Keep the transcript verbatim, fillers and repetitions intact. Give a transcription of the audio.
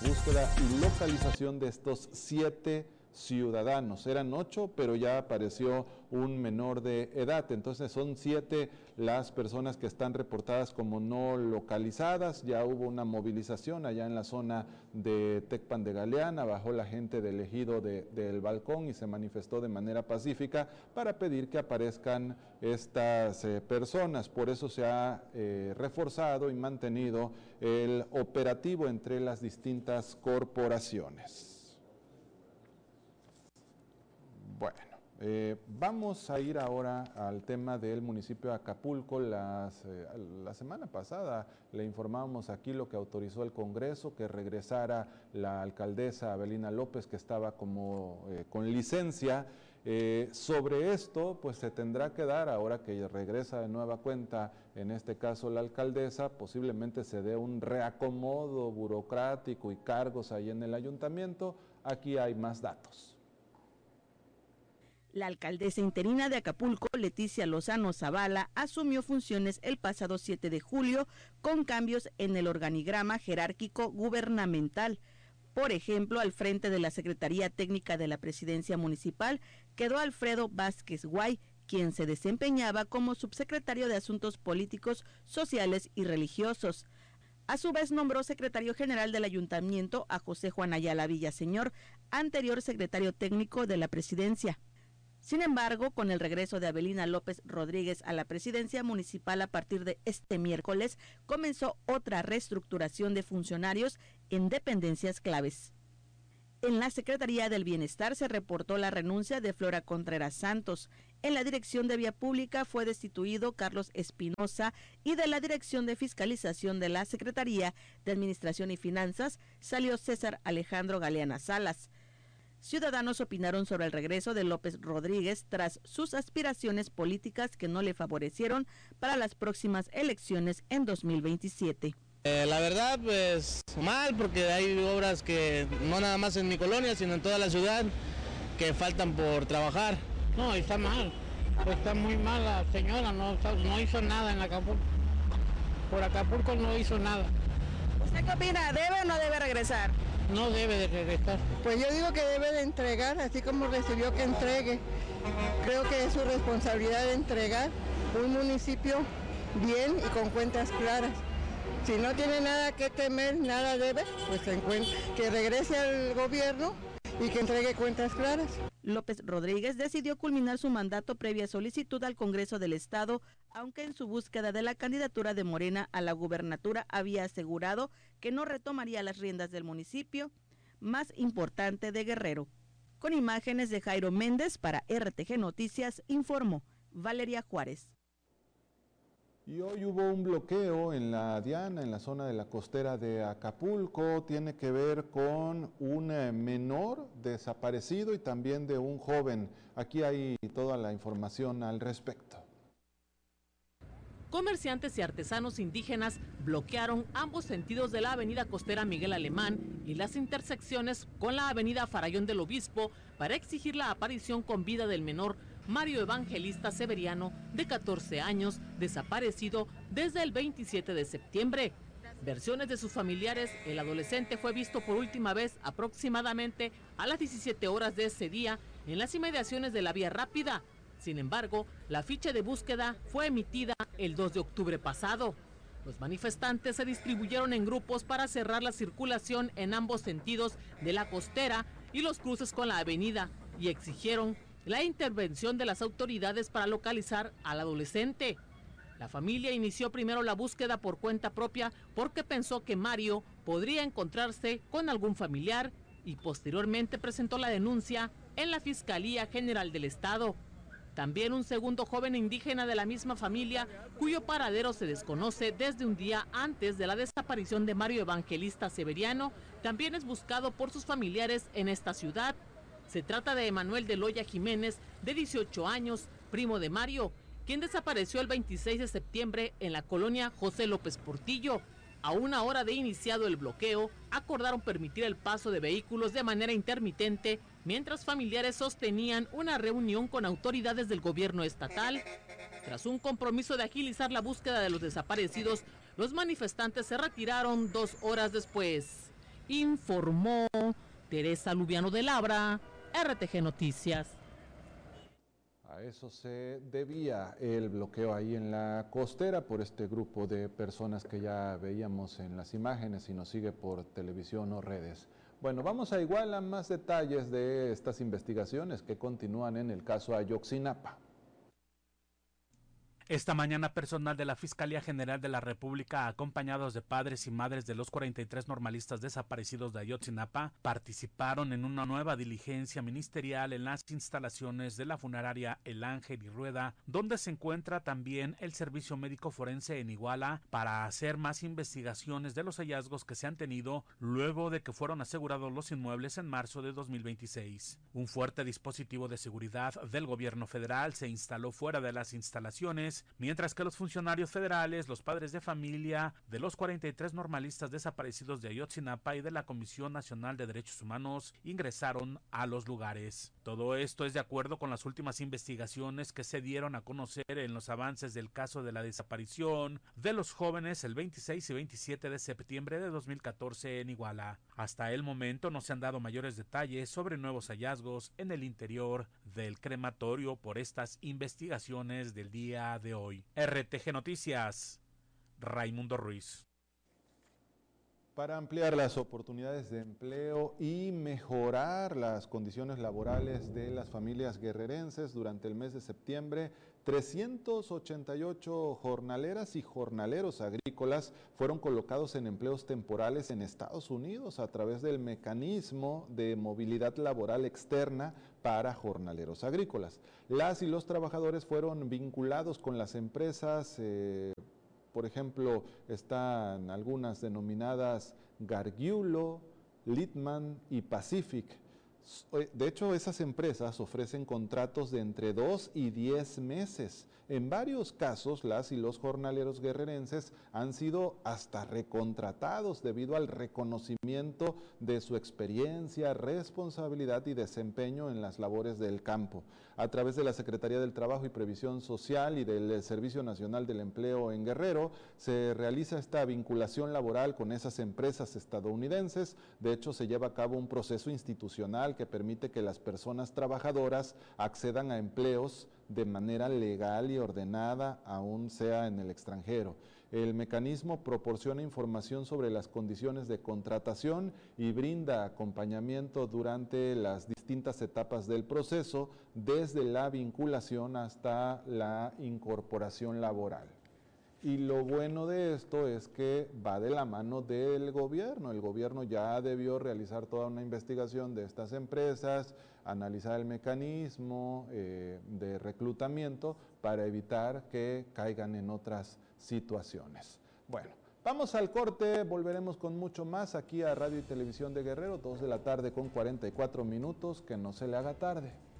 búsqueda y localización de estos siete ciudadanos. Eran ocho, pero ya apareció un menor de edad. Entonces son siete las personas que están reportadas como no localizadas. Ya hubo una movilización allá en la zona de Tecpan de Galeana. Bajó la gente del ejido de, del Balcón y se manifestó de manera pacífica para pedir que aparezcan estas eh, personas. Por eso se ha eh, reforzado y mantenido el operativo entre las distintas corporaciones. Bueno, eh, vamos a ir ahora al tema del municipio de Acapulco. Las, eh, la semana pasada le informábamos aquí lo que autorizó el Congreso, que regresara la alcaldesa Avelina López, que estaba como eh, con licencia. Eh, sobre esto, pues se tendrá que dar, ahora que regresa de nueva cuenta, en este caso la alcaldesa, posiblemente se dé un reacomodo burocrático y cargos ahí en el ayuntamiento. Aquí hay más datos. La alcaldesa interina de Acapulco, Leticia Lozano Zavala, asumió funciones el pasado siete de julio con cambios en el organigrama jerárquico gubernamental. Por ejemplo, al frente de la Secretaría Técnica de la Presidencia Municipal quedó Alfredo Vázquez Guay, quien se desempeñaba como subsecretario de Asuntos Políticos, Sociales y Religiosos. A su vez nombró secretario general del ayuntamiento a José Juan Ayala Villaseñor, anterior secretario técnico de la presidencia. Sin embargo, con el regreso de Avelina López Rodríguez a la presidencia municipal a partir de este miércoles, comenzó otra reestructuración de funcionarios en dependencias claves. En la Secretaría del Bienestar se reportó la renuncia de Flora Contreras Santos. En la Dirección de Vía Pública fue destituido Carlos Espinosa y de la Dirección de Fiscalización de la Secretaría de Administración y Finanzas salió César Alejandro Galeana Salas. Ciudadanos opinaron sobre el regreso de López Rodríguez tras sus aspiraciones políticas que no le favorecieron para las próximas elecciones en dos mil veintisiete. Eh, la verdad, pues mal, porque hay obras que no nada más en mi colonia, sino en toda la ciudad, que faltan por trabajar. No, está mal, está muy mal la señora, no, no hizo nada en Acapulco. Por Acapulco no hizo nada. ¿Usted qué opina? ¿Debe o no debe regresar? No debe de regresar. Pues yo digo que debe de entregar, así como recibió que entregue. Creo que es su responsabilidad de entregar un municipio bien y con cuentas claras. Si no tiene nada que temer, nada debe, pues que regrese al gobierno y que entregue cuentas claras. López Rodríguez decidió culminar su mandato previa solicitud al Congreso del Estado, aunque en su búsqueda de la candidatura de Morena a la gubernatura había asegurado que no retomaría las riendas del municipio más importante de Guerrero. Con imágenes de Jairo Méndez para R T G Noticias, informó Valeria Juárez. Y hoy hubo un bloqueo en la Diana, en la zona de la costera de Acapulco. Tiene que ver con un menor desaparecido y también de un joven. Aquí hay toda la información al respecto. Comerciantes y artesanos indígenas bloquearon ambos sentidos de la avenida costera Miguel Alemán y las intersecciones con la avenida Farallón del Obispo para exigir la aparición con vida del menor Mario Evangelista Severiano, de catorce años, desaparecido desde el veintisiete de septiembre. Versiones de sus familiares, el adolescente fue visto por última vez aproximadamente a las diecisiete horas de ese día en las inmediaciones de la vía rápida. Sin embargo, la ficha de búsqueda fue emitida el dos de octubre pasado. Los manifestantes se distribuyeron en grupos para cerrar la circulación en ambos sentidos de la costera y los cruces con la avenida y exigieron la intervención de las autoridades para localizar al adolescente. La familia inició primero la búsqueda por cuenta propia porque pensó que Mario podría encontrarse con algún familiar y posteriormente presentó la denuncia en la Fiscalía General del Estado. También un segundo joven indígena de la misma familia, cuyo paradero se desconoce desde un día antes de la desaparición de Mario Evangelista Severiano, también es buscado por sus familiares en esta ciudad. Se trata de Emanuel de Loya Jiménez, de dieciocho años, primo de Mario, quien desapareció el veintiséis de septiembre en la colonia José López Portillo. A una hora de iniciado el bloqueo, acordaron permitir el paso de vehículos de manera intermitente, mientras familiares sostenían una reunión con autoridades del gobierno estatal. Tras un compromiso de agilizar la búsqueda de los desaparecidos, los manifestantes se retiraron dos horas después. Informó Teresa Lubiano de Labra, R T G Noticias. A eso se debía el bloqueo ahí en la costera por este grupo de personas que ya veíamos en las imágenes y nos sigue por televisión o redes. Bueno, vamos a Iguala, más detalles de estas investigaciones que continúan en el caso Ayotzinapa. Esta mañana, personal de la Fiscalía General de la República, acompañados de padres y madres de los cuarenta y tres normalistas desaparecidos de Ayotzinapa, participaron en una nueva diligencia ministerial en las instalaciones de la funeraria El Ángel y Rueda, donde se encuentra también el Servicio Médico Forense en Iguala, para hacer más investigaciones de los hallazgos que se han tenido luego de que fueron asegurados los inmuebles en marzo de dos mil veintiséis. Un fuerte dispositivo de seguridad del gobierno federal se instaló fuera de las instalaciones, mientras que los funcionarios federales, los padres de familia de los cuarenta y tres normalistas desaparecidos de Ayotzinapa y de la Comisión Nacional de Derechos Humanos ingresaron a los lugares. Todo esto es de acuerdo con las últimas investigaciones que se dieron a conocer en los avances del caso de la desaparición de los jóvenes el veintiséis y veintisiete de septiembre de dos mil catorce en Iguala. Hasta el momento no se han dado mayores detalles sobre nuevos hallazgos en el interior del crematorio por estas investigaciones del día de hoy. R T G Noticias, Raimundo Ruiz. Para ampliar las oportunidades de empleo y mejorar las condiciones laborales de las familias guerrerenses durante el mes de septiembre, trescientos ochenta y ocho jornaleras y jornaleros agrícolas fueron colocados en empleos temporales en Estados Unidos a través del mecanismo de movilidad laboral externa para jornaleros agrícolas. Las y los trabajadores fueron vinculados con las empresas, eh, por ejemplo, están algunas denominadas Gargiulo, Litman y Pacific. De hecho, esas empresas ofrecen contratos de entre dos y diez meses. En varios casos, las y los jornaleros guerrerenses han sido hasta recontratados debido al reconocimiento de su experiencia, responsabilidad y desempeño en las labores del campo. A través de la Secretaría del Trabajo y Previsión Social y del Servicio Nacional del Empleo en Guerrero, se realiza esta vinculación laboral con esas empresas estadounidenses. De hecho, se lleva a cabo un proceso institucional que permite que las personas trabajadoras accedan a empleos de manera legal y ordenada, aún sea en el extranjero. El mecanismo proporciona información sobre las condiciones de contratación y brinda acompañamiento durante las distintas etapas del proceso, desde la vinculación hasta la incorporación laboral. Y lo bueno de esto es que va de la mano del gobierno. El gobierno ya debió realizar toda una investigación de estas empresas, analizar el mecanismo eh, de reclutamiento para evitar que caigan en otras situaciones. Bueno, vamos al corte, volveremos con mucho más aquí a Radio y Televisión de Guerrero, dos de la tarde con cuarenta y cuatro minutos, que no se le haga tarde.